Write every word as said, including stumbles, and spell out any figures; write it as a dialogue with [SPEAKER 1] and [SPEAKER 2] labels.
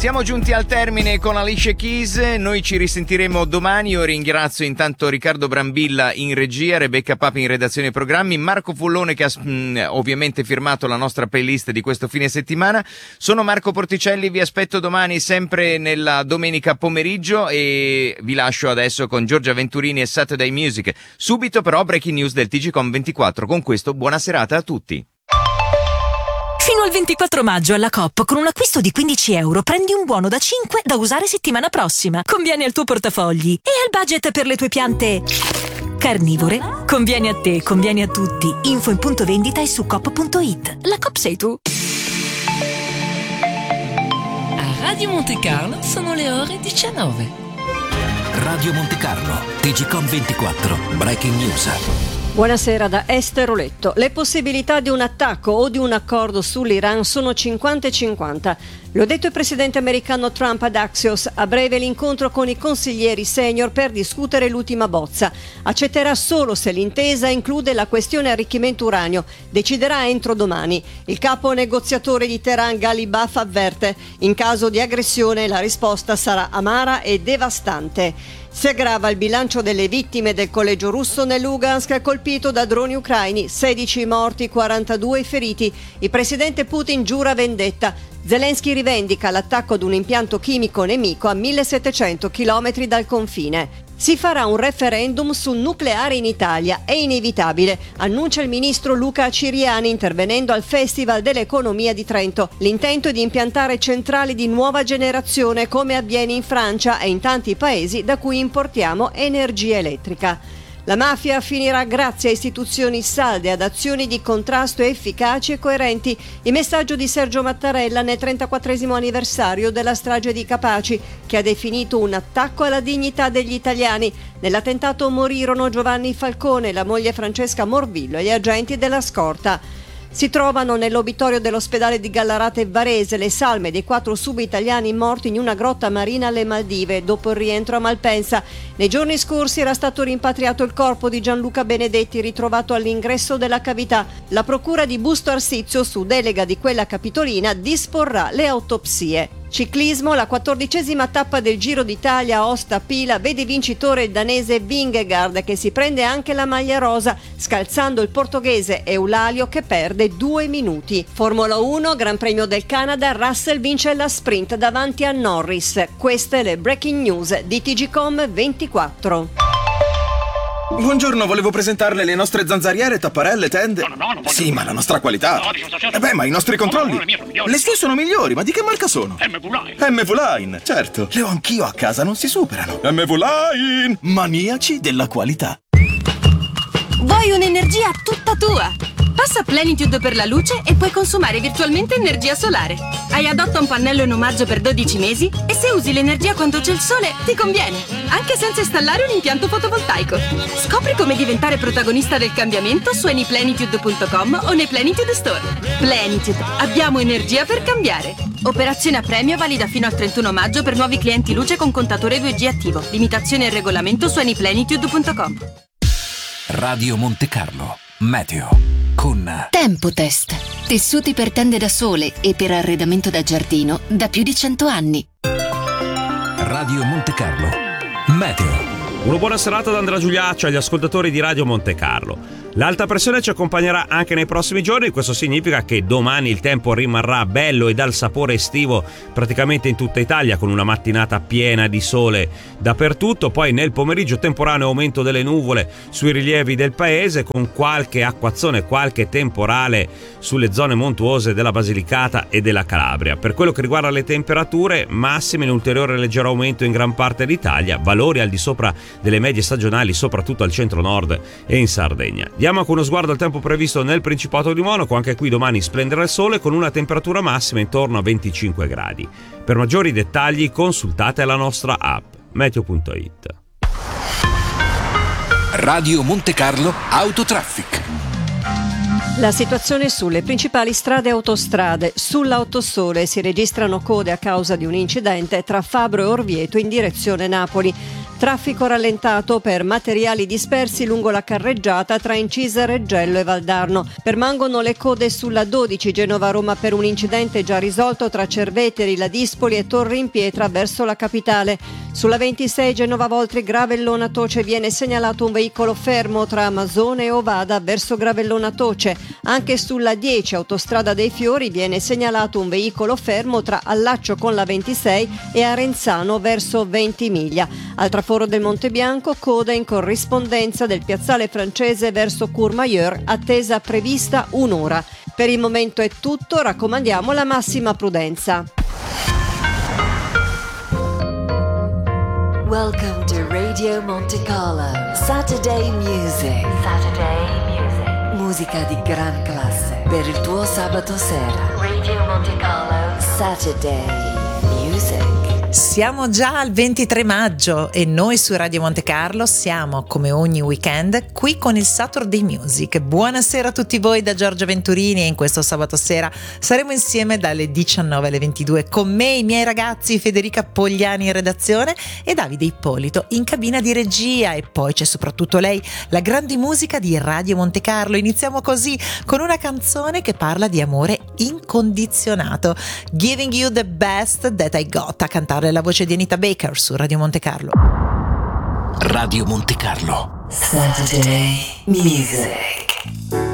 [SPEAKER 1] Siamo giunti al termine con Alicia Keys, noi ci risentiremo domani. Io ringrazio intanto Riccardo Brambilla in regia, Rebecca Papi in redazione e programmi, Marco Fullone che ha mh, ovviamente firmato la nostra playlist di questo fine settimana. Sono Marco Porticelli, vi aspetto domani sempre nella domenica pomeriggio e vi lascio adesso con Giorgia Venturini e Saturday Music. Subito però breaking news del T G Com ventiquattro. Con questo buona serata a tutti.
[SPEAKER 2] Fino al ventiquattro maggio alla Coop con un acquisto di quindici euro prendi un buono da cinque da usare settimana prossima. Conviene al tuo portafogli e al budget per le tue piante carnivore. Conviene a te, conviene a tutti. Info in punto vendita e su coop punto it. La Coop sei tu.
[SPEAKER 3] A Radio Monte Carlo sono le ore diciannove.
[SPEAKER 4] Radio Monte Carlo, T G Com ventiquattro, breaking news.
[SPEAKER 5] Buonasera da Esther Oletto. Le possibilità di un attacco o di un accordo sull'Iran sono cinquanta e cinquanta. Lo ha detto il presidente americano Trump ad Axios. A breve l'incontro con i consiglieri senior per discutere l'ultima bozza. Accetterà solo se l'intesa include la questione arricchimento uranio. Deciderà entro domani. Il capo negoziatore di Teheran Ghalibaf avverte: in caso di aggressione la risposta sarà amara e devastante. Si aggrava il bilancio delle vittime del collegio russo nel Lugansk colpito da droni ucraini, sedici morti, quarantadue feriti. Il presidente Putin giura vendetta. Zelensky rivendica l'attacco ad un impianto chimico nemico a millesettecento chilometri dal confine. Si farà un referendum sul nucleare in Italia, è inevitabile, annuncia il ministro Luca Ciriani intervenendo al Festival dell'Economia di Trento. L'intento è di impiantare centrali di nuova generazione come avviene in Francia e in tanti paesi da cui importiamo energia elettrica. La mafia finirà grazie a istituzioni salde, ad azioni di contrasto efficaci e coerenti. Il messaggio di Sergio Mattarella nel trentaquattresimo anniversario della strage di Capaci, che ha definito un attacco alla dignità degli italiani. Nell'attentato morirono Giovanni Falcone, la moglie Francesca Morvillo e gli agenti della scorta. Si trovano nell'obitorio dell'ospedale di Gallarate Varese le salme dei quattro sub-italiani morti in una grotta marina alle Maldive dopo il rientro a Malpensa. Nei giorni scorsi era stato rimpatriato il corpo di Gianluca Benedetti ritrovato all'ingresso della cavità. La procura di Busto Arsizio, su delega di quella capitolina, disporrà le autopsie. Ciclismo, la quattordicesima tappa del Giro d'Italia Aosta-Pila vede vincitore il danese Vingegaard che si prende anche la maglia rosa, scalzando il portoghese Eulalio che perde due minuti. Formula uno, Gran Premio del Canada, Russell vince la sprint davanti a Norris. Queste le breaking news di T G Com ventiquattro.
[SPEAKER 6] Buongiorno, volevo presentarle le nostre zanzariere, tapparelle, tende.
[SPEAKER 7] No, no, no, non voglio.
[SPEAKER 6] Sì, ma la nostra qualità.
[SPEAKER 7] No, dico, certo.
[SPEAKER 6] Eh beh, ma i nostri controlli.
[SPEAKER 7] No, no, le mie sono migliori.
[SPEAKER 6] Le sue sono migliori, ma di che marca sono?
[SPEAKER 7] M V Line.
[SPEAKER 6] M V Line, certo. Le ho anch'io a casa, non si superano. M V Line, maniaci della qualità.
[SPEAKER 8] Vuoi un'energia tutta tua? Passa Plenitude per la luce e puoi consumare virtualmente energia solare. Hai Adotta un pannello in omaggio per dodici mesi e se usi l'energia quando c'è il sole ti conviene, anche senza installare un impianto fotovoltaico. Scopri come diventare protagonista del cambiamento su anyplenitude punto com o nei Plenitude Store. Plenitude, abbiamo energia per cambiare. Operazione a premio valida fino al trentuno maggio per nuovi clienti luce con contatore due G attivo. Limitazione e regolamento su anyplenitude punto com.
[SPEAKER 4] Radio Monte Carlo, Meteo. Con
[SPEAKER 9] Tempotest, tessuti per tende da sole e per arredamento da giardino da più di cento anni.
[SPEAKER 4] Radio Monte Carlo, Meteo.
[SPEAKER 10] Una buona serata da Andrea Giuliaccio agli ascoltatori di Radio Monte Carlo. L'alta pressione ci accompagnerà anche nei prossimi giorni, questo significa che domani il tempo rimarrà bello e dal sapore estivo praticamente in tutta Italia, con una mattinata piena di sole dappertutto, poi nel pomeriggio temporaneo aumento delle nuvole sui rilievi del paese, con qualche acquazzone, qualche temporale sulle zone montuose della Basilicata e della Calabria. Per quello che riguarda le temperature massime, un ulteriore leggero aumento in gran parte d'Italia, valori al di sopra delle medie stagionali soprattutto al centro-nord e in Sardegna. Diamo con uno sguardo al tempo previsto nel Principato di Monaco, anche qui domani splenderà il sole con una temperatura massima intorno a venticinque gradi. Per maggiori dettagli consultate la nostra app meteo punto it.
[SPEAKER 4] Radio Monte Carlo Autotraffic.
[SPEAKER 5] La situazione sulle principali strade e autostrade. Sull'Autosole si registrano code a causa di un incidente tra Fabro e Orvieto in direzione Napoli. Traffico rallentato per materiali dispersi lungo la carreggiata tra Incisa, Reggello e Valdarno. Permangono le code sulla dodici Genova-Roma per un incidente già risolto tra Cerveteri, Ladispoli e Torre in Pietra verso la capitale. Sulla ventisei Genova-Voltri Gravellona Toce viene segnalato un veicolo fermo tra Masone e Ovada verso Gravellona Toce. Anche sulla dieci Autostrada dei Fiori viene segnalato un veicolo fermo tra Allaccio con la ventisei e Arenzano verso Ventimiglia. Al traforo del Monte Bianco, coda in corrispondenza del piazzale francese verso Courmayeur, attesa prevista un'ora. Per il momento è tutto, raccomandiamo la massima prudenza.
[SPEAKER 7] Welcome to Radio Monte Carlo Saturday Music. Saturday Music. Musica di gran classe per il tuo sabato sera. Radio Monte Carlo Saturday Music.
[SPEAKER 11] Siamo già al ventitré maggio e noi su Radio Monte Carlo siamo, come ogni weekend, qui con il Saturday Music. Buonasera a tutti voi da Giorgia Venturini e in questo sabato sera saremo insieme dalle diciannove alle ventidue con me, i miei ragazzi Federica Pogliani in redazione e Davide Ippolito in cabina di regia, e poi c'è soprattutto lei, la grande musica di Radio Monte Carlo. Iniziamo così con una canzone che parla di amore incondizionato, Giving You the Best That I Got, a cantare la voce di Anita Baker su Radio Monte Carlo.
[SPEAKER 4] Radio Monte Carlo
[SPEAKER 7] Saturday Music.